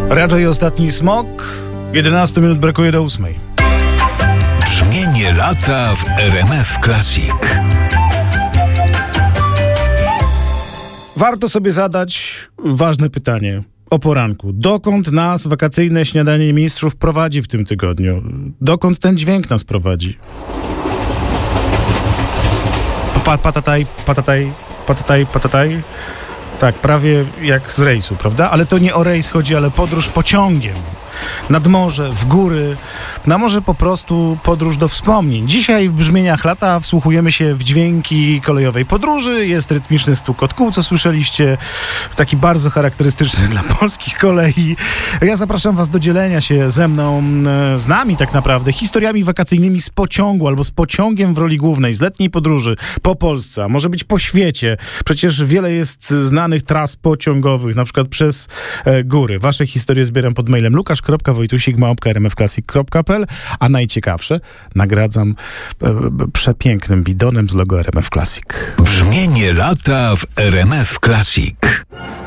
Raczej ostatni smok. 11 minut brakuje do 8. Brzmienie lata w RMF Classic. Warto sobie zadać ważne pytanie o poranku. Dokąd nas wakacyjne śniadanie mistrzów prowadzi w tym tygodniu? Dokąd ten dźwięk nas prowadzi? Patataj, patataj, patataj, patataj. Tak, prawie jak z rejsu, prawda? Ale to nie o rejs chodzi, ale podróż pociągiem. Nad morze, w góry, na może po prostu podróż do wspomnień. Dzisiaj w brzmieniach lata wsłuchujemy się w dźwięki kolejowej podróży. Jest rytmiczny stukot kół, co słyszeliście, taki bardzo charakterystyczny dla polskich kolei. Ja zapraszam was do dzielenia się ze mną, z nami tak naprawdę, historiami wakacyjnymi z pociągu albo z pociągiem w roli głównej, z letniej podróży po Polsce, a może być po świecie. Przecież wiele jest znanych tras pociągowych, na przykład przez góry. Wasze historie zbieram pod mailem lukasz.wojtusik@rmfclassic.pl, a najciekawsze nagradzam przepięknym bidonem z logo RMF Classic. Brzmienie lata w RMF Classic.